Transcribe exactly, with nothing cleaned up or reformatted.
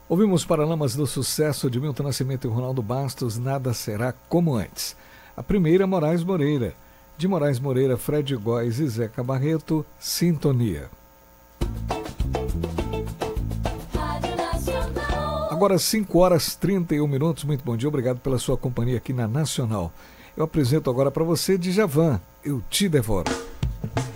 Ouvimos Paralamas do Sucesso de Milton Nascimento e Ronaldo Bastos, Nada Será Como Antes. A primeira, Moraes Moreira. De Moraes Moreira, Fred Góes e Zeca Barreto, Sintonia. Agora cinco horas e trinta e um minutos, muito bom dia, obrigado pela sua companhia aqui na Nacional. Eu apresento agora para você Djavan, Eu Te Devoro.